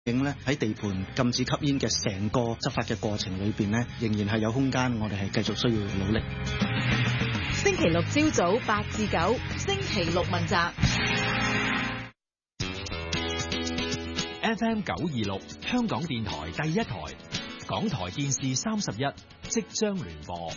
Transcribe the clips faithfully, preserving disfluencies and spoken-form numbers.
警咧喺地盤禁止吸煙嘅成個執法嘅過程裏邊咧，仍然係有空間，我哋係繼續需要努力。 星期六朝早八至九，星期六問責。 F M 九二六，香港電台第一台，港台電視三十一，即將聯播。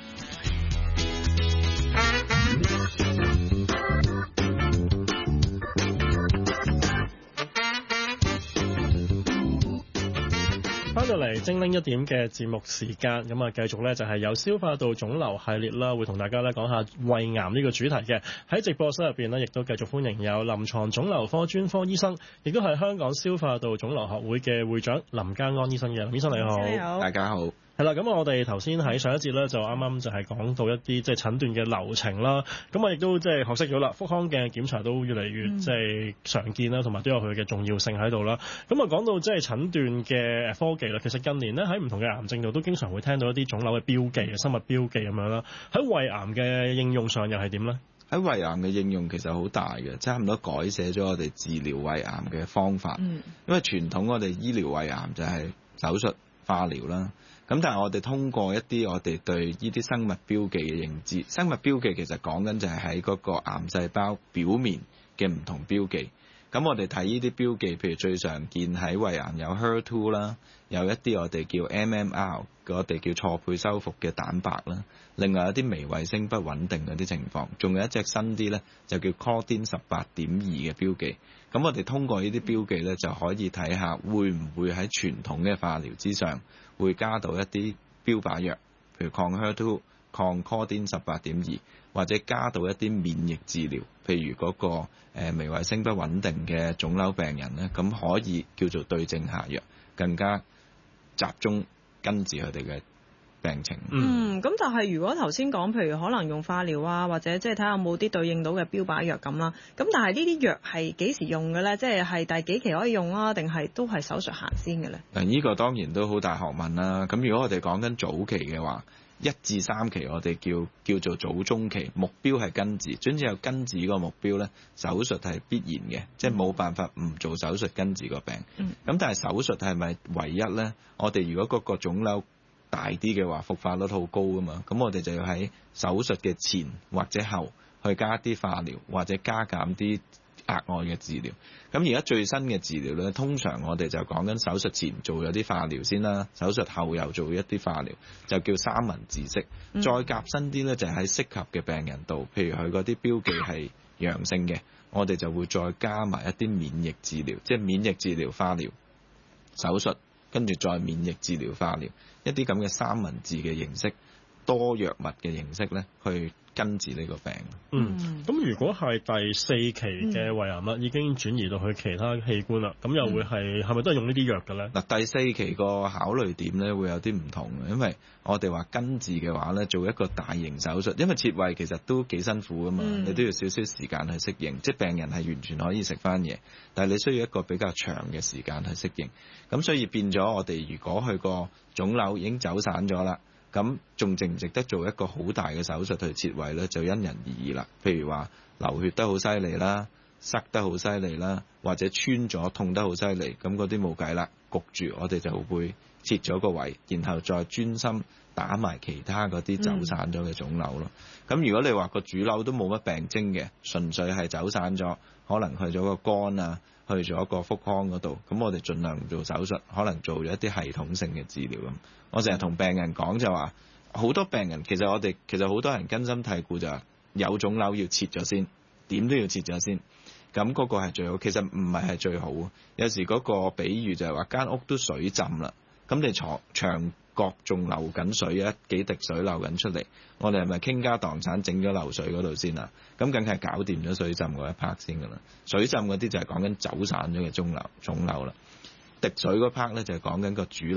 翻到嚟精靈一點嘅節目時間，咁啊繼續咧就係有消化道腫瘤系列啦，會同大家咧講下胃癌呢個主題嘅。喺直播室入邊咧，亦都繼續歡迎有臨床腫瘤科專科醫生，亦都係香港消化道腫瘤學會嘅會長林嘉安醫生嘅。林醫生你好， 你好，大家好。 係啦，咁我哋頭先喺上一節咧就啱啱就係講到一啲即係診斷嘅流程啦。咁我亦都即係學識咗啦，腹腔鏡檢查都越嚟越即係常見啦，同埋都有佢嘅重要性喺度啦。咁啊講到即係診斷嘅科技啦，其實近年咧喺唔同嘅癌症度都經常會聽到一啲腫瘤嘅標記嘅生物標記咁樣啦。喺胃癌嘅應用上又係點咧？ 喺胃癌嘅應用其實好大嘅，差唔多改寫咗我哋治療胃癌嘅方法。嗯、因為傳統我哋醫療胃癌就係手術化療啦。咁但係我哋通過一啲我哋對呢啲生物標記嘅認知，生物標記其實講緊就係喺嗰個癌細胞表面嘅唔同標記。咁我哋睇呢啲標記，譬如最常見喺胃癌有 H E R 二 啦，有一啲我哋叫 M M R， 我哋叫錯配修復嘅蛋白啦。另外有啲微衛星不穩定嗰啲情況，仲有一隻新啲咧，就叫 Claudin 十八點二嘅標記。咁我哋通過呢啲標記咧，就可以睇下會唔會喺傳統嘅化療之上，會加到一啲標靶藥，譬如抗 H E R 二、抗 Claudin 十八點二，或者加到一啲免疫治療，譬如嗰個誒微衛星不穩定嘅腫瘤病人咧，咁可以叫做對症下藥，更加集中根治佢哋嘅病情。 嗯，咁但係如果頭先講，譬如可能用化療啊，或者即係睇下有冇啲對應到嘅標靶藥咁啦。咁但係呢啲藥係幾時用嘅咧？即係係第幾期可以用啊？定係都係手術行先嘅咧？ 嗱，呢個當然都好大學問啦。咁如果我哋講緊早期嘅話，一至三期我哋叫叫做早中期，目標係根治。總之有根治個目標咧，手術係必然嘅，即係冇辦法唔做手術根治個病。咁、嗯、但係手術係咪唯一咧？我哋如果嗰個腫瘤大啲嘅話，復發率好高㗎嘛，咁我哋就要喺手術嘅前或者後去加啲化療，或者加減啲額外嘅治療。咁而家最新嘅治療咧，通常我哋就講緊手術前做咗啲化療先啦，手術後又做一啲化療，就叫三文治式。嗯、再夾新啲咧，就係喺適合嘅病人度，譬如佢嗰啲標記係陽性嘅，我哋就會再加埋一啲免疫治療，即係免疫治療、化療、手術，跟住再免疫治療、化療，一啲咁嘅三文治嘅形式，多藥物嘅形式咧，去根治呢個病。 嗯，咁如果係第四期嘅胃癌啦，已經轉移到去其他器官啦，咁又會係係咪都係用呢啲藥嘅咧？ 嗱，第四期個考慮點咧會有啲唔同嘅，因為我哋話根治嘅話咧，做一個大型手術，因為切胃其實都幾辛苦噶嘛，嗯、你都要少少時間去適應，即係病人係完全可以食翻嘢，但係你需要一個比較長嘅時間去適應，咁所以變咗我哋如果佢個腫瘤已經走散咗啦。咁仲值唔值得做一個好大嘅手術去切胃咧？就因人而異啦。譬如話流血得好犀利啦，塞得好犀利啦，或者穿咗痛得好犀利，咁嗰啲冇計啦，焗住我哋就會切咗個胃，然後再專心打埋其他嗰啲走散咗嘅腫瘤咯。咁、嗯、如果你話個主瘤都冇乜病徵嘅，純粹係走散咗，可能去咗個肝啊，去咗個腹腔嗰度，咁我哋盡量唔做手術，可能做咗一啲系統性嘅治療咁。我成日同病人講就話，好多病人其實我哋其實好多人根深蒂固就係有腫瘤要切咗先，點都要切咗先。咁嗰個係最好，其實唔係係最好。有時嗰個比喻就係話間屋都水浸啦，咁你牆牆角仲流緊水啊，幾滴水流緊出嚟，我哋係咪傾家蕩產整咗流水嗰度先啊？咁梗係搞掂咗水浸嗰一 part 先㗎啦。水浸嗰啲就係講緊走散咗嘅腫瘤腫瘤啦。滴水嗰 part 咧就係講緊個主瘤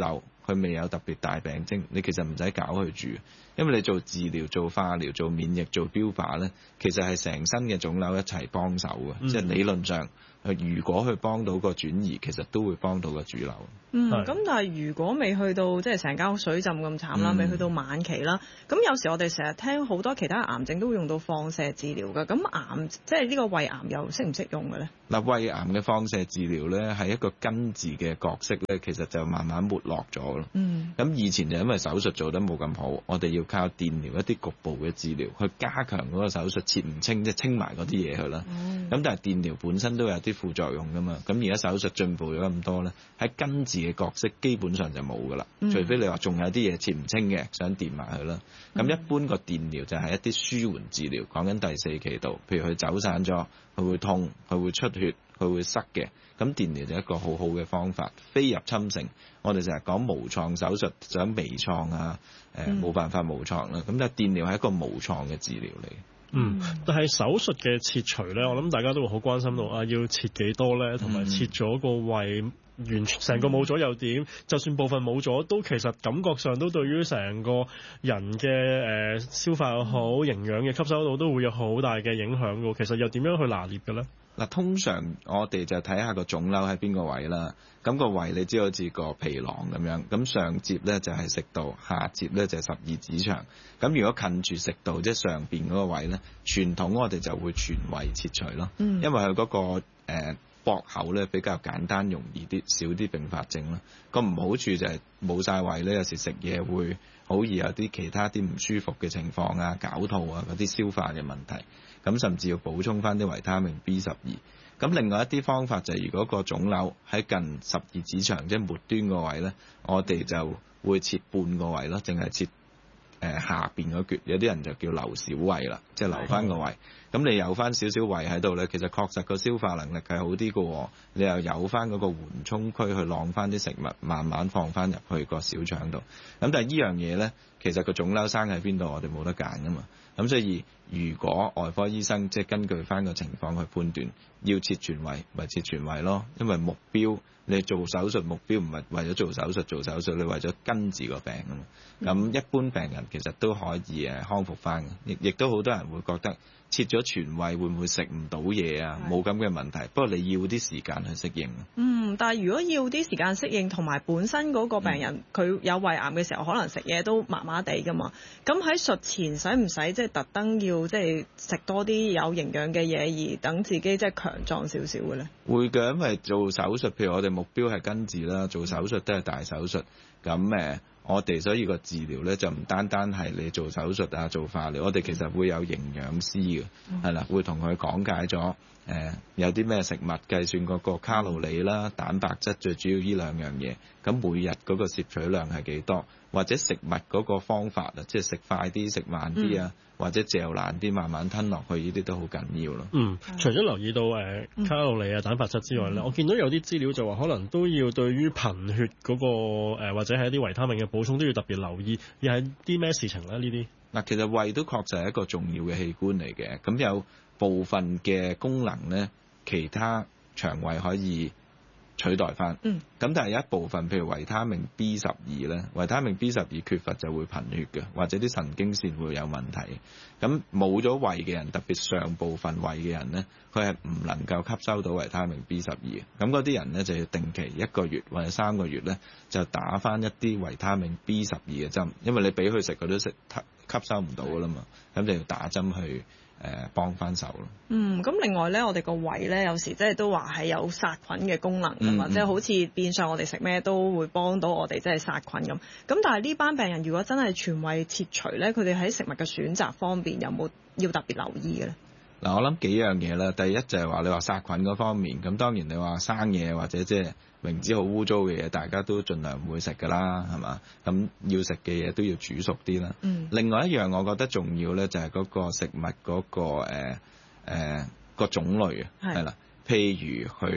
佢未有特別大病徵，你其實唔使搞佢住，因為你做治療、做化療、做免疫、做標靶咧，其實係成身嘅腫瘤一齊幫手嘅，嗯、即係理論上，如果佢幫到個轉移，其實都會幫到個主瘤。 嗯，咁但係如果未去到即係成間屋水浸咁慘啦，未、嗯、去到晚期啦，咁有時我哋成日聽好多其他癌症都會用到放射治療嘅，咁癌即係呢個胃癌又適唔適用嘅咧？ 嗱，胃癌嘅放射治療咧係一個根治嘅角色咧，其實就慢慢沒落咗咯。嗯，咁以前就因為手術做得冇咁好，我哋要靠電療一啲局部嘅治療去加強嗰個手術切唔清，即係清埋嗰啲嘢去啦。咁、嗯、但係電療本身都有啲副作用噶嘛，咁而家手術進步咗咁多咧，喺根治嘅角色基本上就冇噶啦，嗯、除非你話仲有啲嘢切唔清嘅，想電埋佢啦。咁、嗯、一般個電療就係一啲舒緩治療，講緊第四期度，譬如佢走散咗，佢會痛，佢會出血，佢會塞嘅。咁電療就係一個好好嘅方法，非入侵性。我哋成日講無創手術，想微創啊，誒、呃、冇、嗯、辦法無創啦。咁但係電療係一個無創嘅治療嚟。 嗯，但係手術嘅切除咧，我諗大家都會好關心到啊，要切幾多咧，同埋切咗個胃完全成個冇咗又點？就算部分冇咗，都其實感覺上都對於成個人嘅誒、呃、消化又好、營養嘅吸收度都會有好大嘅影響㗎。其實又點樣去拿捏嘅咧？ 嗱，通常我哋就睇下個腫瘤喺邊個位啦。咁個胃你知好似個皮囊咁樣，咁上節咧就係食道，下節咧就係十二指腸。咁如果近住食道，即係上邊嗰個位咧，傳統我哋就會全胃切除咯。嗯、因為佢嗰、嗰個誒、呃、駁口咧比較簡單容易啲，少啲併發症啦。個唔好處就係冇晒胃咧，有時食嘢會好易有啲其他啲唔舒服嘅情況啊，絞肚啊嗰啲消化嘅問題。咁甚至要補充翻啲維他命 B 十二。咁另外一啲方法就係如果個腫瘤喺近十二指腸即係末端個位咧，我哋就會切半個胃咯，淨係切誒、呃、下邊嗰橛。有啲人就叫留小胃啦，即係留翻個胃。咁你有翻少少胃喺度咧，其實確實個消化能力係好啲嘅。你又有翻嗰個緩衝區去晾翻啲食物，慢慢放翻入去個小腸度。咁但係呢樣嘢咧，其實個腫瘤生喺邊度，我哋冇得揀噶嘛。咁所以如果外科醫生即係根據翻個情況去判斷，要切全胃咪切全胃咯。因為目標你做手術目標唔係為咗做手術做手術，你為咗根治個病啊嘛。咁一般病人其實都可以誒康復翻嘅，亦亦都好多人會覺得切咗全胃會唔會食唔到嘢啊？冇咁嘅問題，不過你要啲時間去適應。 嗯，但係如果要啲時間適應，同埋本身嗰個病人佢、嗯、有胃癌嘅時候，可能食嘢都麻麻地噶嘛。咁喺術前使唔使即係特登要即係食多啲有營養嘅嘢，而等自己即係強壯少少嘅咧？會嘅，因為做手術，譬如我哋目標係根治啦，做手術都係大手術，咁誒。我哋所以個治療咧就唔單單係你做手術啊做化療，我哋其實會有營養師嘅，係啦、嗯，會同佢講解咗誒、呃、有啲咩食物，計算嗰個卡路里啦、蛋白質，最主要呢兩樣嘢。咁每日嗰個攝取量係幾多，或者食物嗰個方法啊，即係食快啲、食慢啲啊，嗯、或者嚼爛啲、慢慢吞落去，呢啲都好緊要咯。嗯， 除咗留意到誒、呃、卡路里啊、蛋白質之外咧，嗯、我見到有啲資料就話可能都要對於貧血嗰、嗰個、呃、或者係一啲維他命嘅補充都要特別留意，又係啲咩事情咧？呢啲嗱，其實胃都確實係一個重要嘅器官嚟嘅，咁有部分嘅功能咧，其他腸胃可以取代翻，嗯，咁但係有一部分，譬如維他命 B 十二咧，維他命 B 十二缺乏就會貧血嘅，或者啲神經線會有問題。咁冇咗胃嘅人，特別上部分胃嘅人咧，佢係唔能夠吸收到維他命 B 十二嘅。咁嗰啲人咧就要定期一個月或者三個月咧，就打翻一啲維他命 B 十二嘅針，因為你俾佢食佢都食吸收唔到噶啦嘛，咁就要打針去。誒幫翻手咯。嗯，咁另外咧，我哋個胃咧有時即係都話係有殺菌嘅功能㗎嘛，嗯嗯、即係好似變相我哋食咩都會幫到我哋即係殺菌咁。咁但係呢班病人如果真係全胃切除咧，佢哋喺食物嘅選擇方面有冇要特別留意嘅咧？嗱，我諗幾樣嘢啦。第一就係話你話殺菌嗰方面，咁當然你話生嘢或者即係明知好污糟嘅嘢，大家都盡量唔會食㗎啦，係嘛？咁要食嘅嘢都要煮熟啲啦。嗯。另外一樣我覺得重要咧，就係嗰個食物嗰個誒誒個種類啊，係啦。譬如佢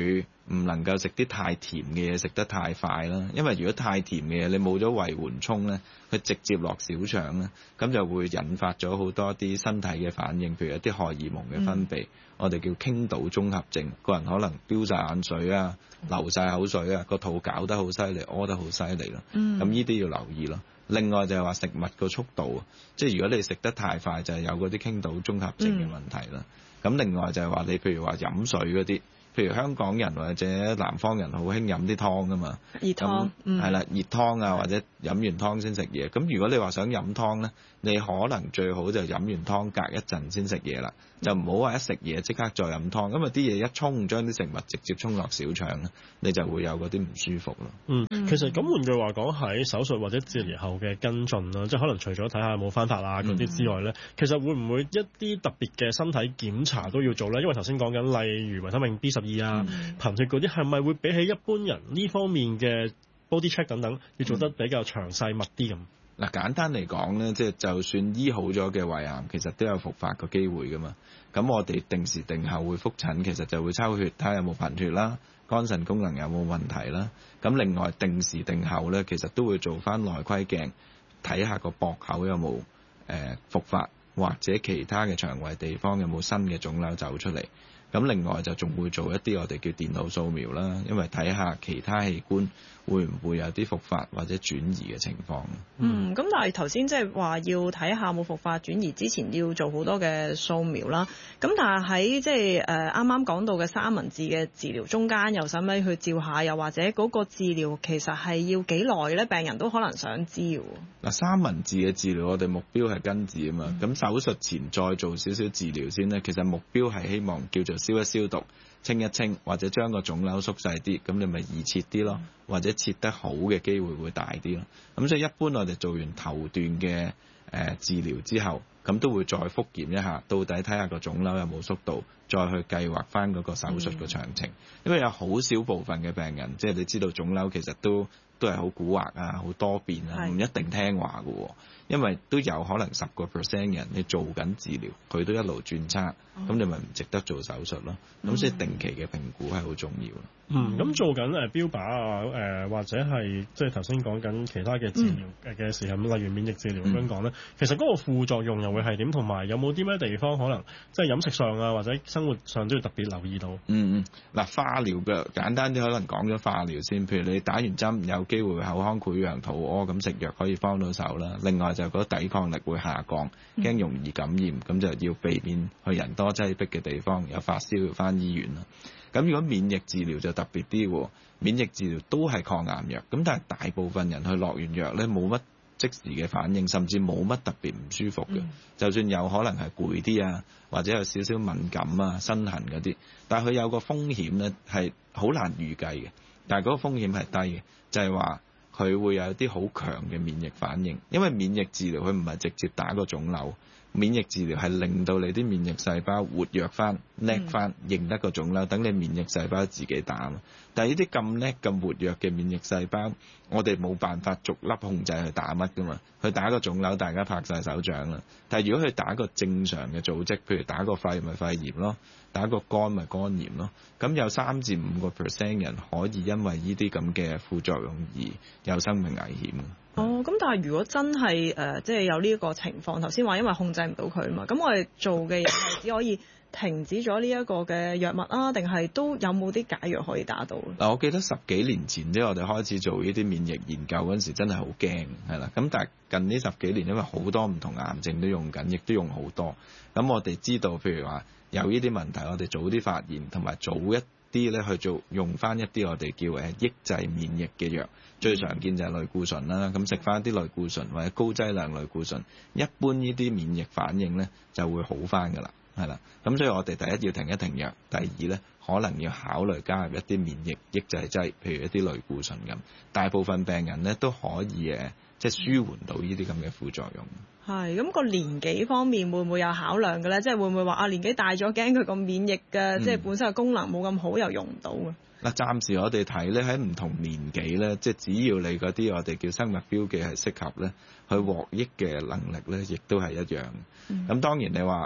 唔能夠食啲太甜嘅嘢食得太快啦，因為如果太甜嘅嘢你冇咗胃緩衝咧，佢直接落小腸咧，咁就會引發咗好多啲身體嘅反應，譬如一啲荷爾蒙嘅分泌，嗯、我哋叫傾倒綜合症，個人可能飆晒眼水啊，流晒口水啊，個肚搞得好犀利，屙得好犀利咯。咁呢啲要留意咯。另外就係話食物個速度，即係如果你食得太快，就係、是、有嗰啲傾倒綜合症嘅問題啦。咁、嗯、另外就係話你譬如話飲水嗰啲。譬如香港人或者南方人好興飲啲湯㗎嘛， 熱湯， 係啦，熱湯啊，或者飲完湯先食嘢。咁如果你話想飲湯咧，你可能最好就飲完湯隔一陣先食嘢啦，就唔好話一食嘢即刻再飲湯，因為啲嘢一沖將啲食物直接沖落小腸咧，你就會有嗰啲唔舒服咯。 嗯，其實咁換句話講，喺手術或者治療後嘅跟進啦，即係可能除咗睇下有冇翻發啊嗰啲之外咧，嗯、其實會唔會一啲特別嘅身體檢查都要做咧？因為頭先講緊例如維他命 B 十二啊、嗯、貧血嗰啲，係咪會比起一般人呢方面嘅 body check 等等要做得比較詳細密啲咁？ 嗱、嗯，簡單嚟講咧，即係就算醫好咗嘅胃癌，其實都有復發個機會噶嘛。咁我哋定時定候會覆診，其實就會抽血睇下有冇貧血啦，肝腎功能有冇問題啦。咁另外定時定候咧，其實都會做翻內窺鏡，睇下個膊口有冇誒復發，或者其他嘅腸胃地方有冇新嘅腫瘤走出嚟。咁另外就仲會做一啲我哋叫電腦掃描啦，因為睇下其他器官會唔會有啲復發或者轉移嘅情況。 嗯，咁但係頭先即係話要睇下冇復發轉移之前要做好多嘅掃描啦。咁但係喺即係誒啱啱講到嘅三文治嘅治療中間，又使唔使去照下？又或者嗰個治療其實係要幾耐咧？病人都可能想知喎。 嗱，三文治嘅治療我哋目標係根治啊嘛。咁、嗯、手術前再做少少治療先咧，其實目標係希望叫做消一消毒、清一清，或者將個腫瘤縮細啲，咁你咪易切啲咯，或者切得好嘅機會會大啲咯。咁所以一般我哋做完頭段嘅誒、呃、治療之後，咁都會再復檢一下，到底睇下個腫瘤有冇縮到，再去計劃翻嗰個手術嘅詳情。因為有好少部分嘅病人，即係你知道腫瘤其實都都係好蠱惑啊，好多變啊，唔一定聽話嘅喎。因為都有可能十個 percent 人你做緊治療，佢都一路轉差，咁、嗯、你咪唔值得做手術咯。咁、嗯、所以定期嘅評估係好重要咯。 嗯，咁做緊誒標靶啊，誒、呃、或者係即係頭先講緊其他嘅治療嘅時候，嗯、例如免疫治療咁樣講咧，其實嗰個副作用又會係點？同埋有冇啲咩地方可能即係飲食上啊，或者生活上都要特別留意到？嗯嗯，嗱，化療嘅簡單啲，可能講咗化療先。譬如你打完針有機會口腔潰瘍、肚屙，咁食藥可以幫到手啦。另外就覺得抵抗力會下降，驚容易感染，咁就要避免去人多擠迫嘅地方，有發燒要返醫院啦。咁如果免疫治療就特別啲，免疫治療都係抗癌藥，咁但係大部分人去落完藥咧冇乜即時嘅反應，甚至冇乜特別唔舒服嘅，嗯、就算有可能係攰啲啊，或者有少少敏感啊、身痕嗰啲，但係佢有個風險咧係好難預計嘅，但係嗰個風險係低嘅，就係話佢會有一啲好強嘅免疫反應，因為免疫治療佢唔係直接打個腫瘤。免疫治療係令到你啲免疫細胞活躍翻、叻翻、認得個腫瘤，等你免疫細胞自己打。但係呢啲咁叻、咁活躍嘅免疫細胞，我哋冇辦法逐粒控制去打乜噶嘛。佢打個腫瘤，大家拍晒手掌啦。但係如果佢打個正常嘅組織，譬如打個肺咪肺炎咯，打個肝咪肝炎咯，咁有三至五個 percent 人可以因為呢啲咁嘅副作用而有生命危險。 哦，咁但係如果真係誒、呃，即係有呢一個情況，頭先話因為控制唔到佢啊嘛，咁我哋做嘅嘢係只可以停止咗呢一個嘅藥物啊，定係都有冇啲解藥可以打到？ 嗱，我記得十幾年前即係我哋開始做呢啲免疫研究嗰陣時，真係好驚，係啦。咁但係近呢十幾年，因為好多唔同癌症都用緊，亦都用好多。咁我哋知道，譬如話有呢啲問題，我哋早啲發現，同埋早一啲咧去做用翻一啲我哋叫誒抑制免疫嘅藥。最常見就係類固醇啦，咁食翻啲類固醇或者高劑量類固醇，一般呢啲免疫反應咧就會好翻㗎啦，係啦。咁所以我哋第一要停一停藥，第二咧可能要考慮加入一啲免疫抑制劑，譬如一啲類固醇咁。大部分病人咧都可以誒，即係舒緩到呢啲咁嘅副作用。 係，咁個年紀方面會唔會有考量嘅咧？即係會唔會話啊年紀大咗驚佢個免疫嘅，即係本身嘅功能冇咁好，又用唔到嘅？ 嗱，暫時我哋睇咧喺唔同年紀咧，即係只要你嗰啲我哋叫生物標記係適合咧，佢獲益嘅能力咧，亦都係一樣。咁、嗯、當然你話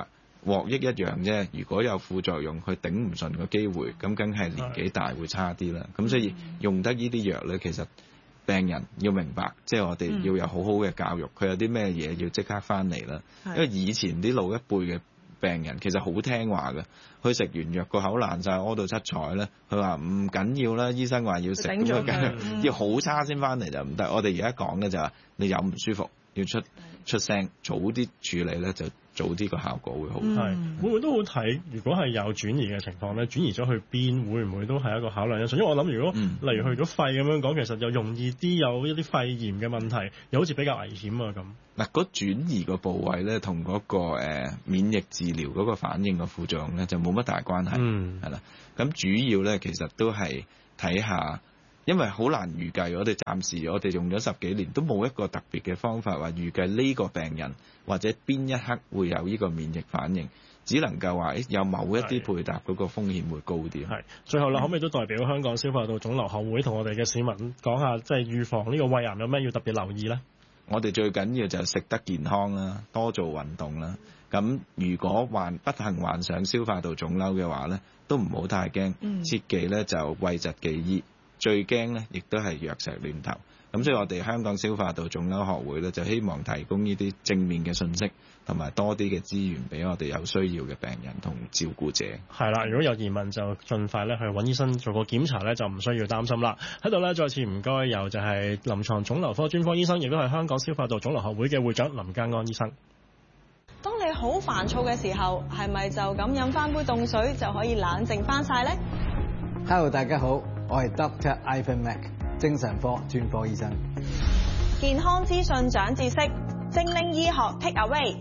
獲益一樣啫。如果有副作用，佢頂唔順個機會，咁梗係年紀大會差啲啦。咁所以用得呢啲藥咧，其實病人要明白，即係我哋要有好好嘅教育，佢有啲咩嘢要即刻翻嚟啦。因為以前啲老一輩嘅病人其實好聽話嘅，佢食完藥個口爛晒，屙到七彩咧，佢話唔緊要啦，醫生話要食，咁佢梗係要好差先翻嚟就唔得。我哋而家講嘅就係你有唔舒服要出出聲，早啲處理咧就早啲個效果會好。 係、嗯、會唔會都好睇？如果係有轉移嘅情況咧，轉移咗去邊，會唔會都係一個考慮因素？因為我諗，如果、嗯、例如去咗肺咁樣講，其實又容易啲有一啲肺炎嘅問題，又好似比較危險啊咁。 嗱，嗰轉移個部位咧，同嗰、嗰個、呃、免疫治療嗰個反應嘅副作用咧，就冇乜大關係。嗯，係啦。咁主要咧，其實都係睇下。因為好難預計，我哋暫時我哋用咗十幾年都冇一個特別嘅方法話預計呢個病人或者邊一刻會有呢個免疫反應，只能夠話誒有某一啲配搭嗰個風險會高啲。係最後啦，可唔可以都代表香港消化道腫瘤學會同我哋嘅市民講下，即係預防呢個胃癌有咩要特別留意呢？ 我哋最緊要就係食得健康啦，多做運動啦。咁如果患不幸患上消化道腫瘤嘅話咧，都唔好太驚，嗯、切忌咧就諱疾忌醫。最驚咧，亦都係藥石亂投。咁所以我哋香港消化道腫瘤學會咧，就希望提供呢啲正面嘅信息，同埋多啲嘅資源俾我哋有需要嘅病人同照顧者。係啦，如果有疑問就盡快咧去揾醫生做個檢查咧，就唔需要擔心啦。喺度咧再次唔該，由就係臨床腫瘤科專科醫生，亦都係香港消化道腫瘤學會嘅會長林嘉安醫生。 當你好煩躁嘅時候，係咪就咁飲翻杯凍水就可以冷靜翻晒呢？ Hello， 大家好。我係 Doctor Ivan Mac， 精神科專科醫生。 健康資訊長知識，精靈醫學 Take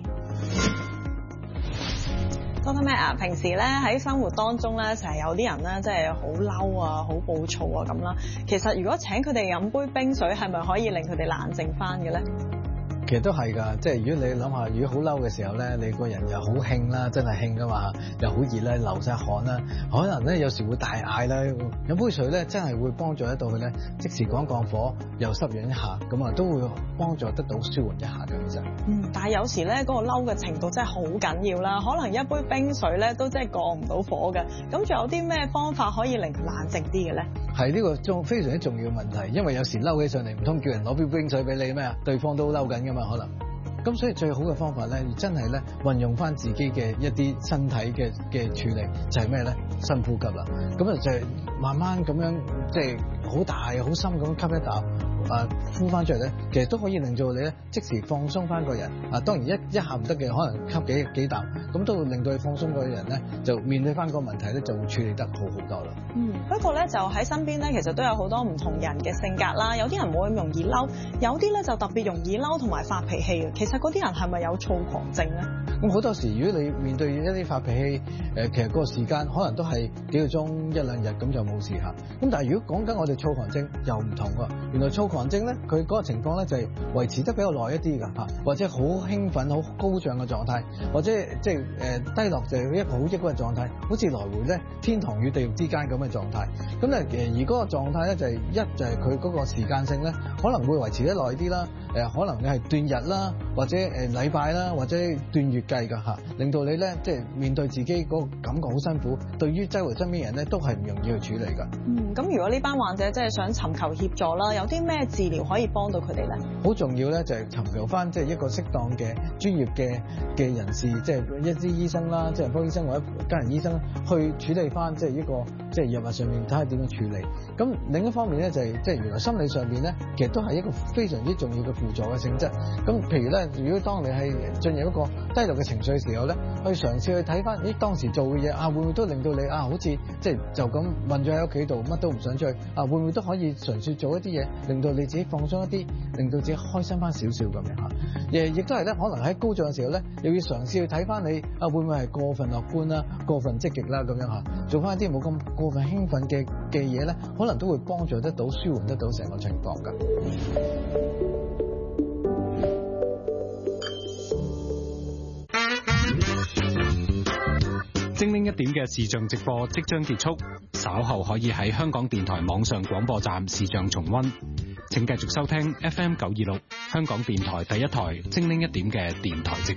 Away。Doctor Mac 啊，平時咧喺生活當中咧，成日有啲人咧，即係好嬲啊、好暴躁啊咁啦。其實如果請佢哋飲杯冰水，係咪可以令佢哋冷靜翻嘅咧？ 其實都係㗎，即係如果你諗下，如果好嬲嘅時候咧，你個人又好興啦，真係興㗎嘛，又好熱咧，流晒汗啦，可能咧有時會大嗌啦，飲杯水咧真係會幫助得到佢咧，即時降降火，又濕潤一下，咁啊都會幫助得到舒緩一下嘅其實。嗯， 但係有時咧嗰個嬲嘅程度真係好緊要啦，可能一杯冰水咧都真係降唔到火嘅。咁仲有啲咩方法可以令佢冷靜啲嘅咧？係呢個重非常之重要嘅問題，因為有時嬲起上嚟，唔通叫人攞杯冰水俾你咩啊？對方都嬲緊㗎嘛，可能。咁所以最好嘅方法咧，真係咧運用翻自己嘅一啲身體嘅嘅處理，就係咩咧？深呼吸啦。咁啊就係慢慢咁樣，即係好大好深咁吸一啖。啊，呼翻出嚟咧，其實都可以令到你咧即時放鬆翻個人。啊，當然一一下唔得嘅，可能吸幾幾啖，咁都會令到你放鬆個人咧，就面對翻個問題咧，就會處理得好好多啦。嗯，不過咧就喺身邊咧，其實都有好多唔同人嘅性格啦。有啲人冇咁容易嬲，有啲咧就特別容易嬲同埋發脾氣嘅。其實嗰啲人係咪有躁狂症咧？咁好多時，如果你面對一啲發脾氣，誒，其實嗰個時間可能都係幾個鐘一兩日咁就冇事嚇。咁但係如果講緊我哋躁狂症又唔同喎，原來躁狂症咧，佢嗰個情況咧就係維持得比較耐一啲㗎嚇，或者好興奮、好高漲嘅狀態，或者即係誒低落就係一個好抑鬱嘅狀態，好似來回咧天堂與地獄之間咁嘅狀態。咁咧誒而嗰個狀態咧就係一就係佢嗰個時間性咧可能會維持得耐啲啦，誒可能你係斷日啦，或者誒禮拜啦，或者斷月計㗎嚇，令到你咧即係面對自己嗰個感覺好辛苦，對於周圍身邊人咧都係唔容易去處理㗎。嗯，咁如果呢班患者即係想尋求協助啦，有啲咩治療可以幫到佢哋咧？好重要咧就係尋求翻即係一個適當嘅專業嘅嘅人士，即係一啲醫生啦，即係科醫生或者家人醫生去處理翻即係一個即係藥物上面睇下點樣處理。咁另一方面咧就係即係原來心理上邊咧，其實都係一個非常之重要嘅輔助嘅性質。咁譬如咧，如果當你係進入一個低落嘅情緒嘅時候咧，去嘗試去睇翻咦當時做嘅嘢啊，會唔會都令到你啊好似即係就咁韞咗喺屋企度，乜都唔想出去啊？會唔會都可以嘗試做一啲嘢，令到你自己放鬆一啲，令到自己開心翻少少咁樣嚇？誒，亦都係咧，可能喺高漲嘅時候咧，又要嘗試去睇翻你啊，會唔會係過分樂觀啦、過分積極啦咁樣嚇？做翻一啲冇咁過分興奮嘅嘅嘢咧，可能都會幫助得到、舒緩得到成個情況㗎。 精靈一點嘅視像直播即將結束，稍後可以喺香港電台網上廣播站視像重溫。請繼續收聽 F M 九二六香港電台第一台精靈一點嘅電台直播。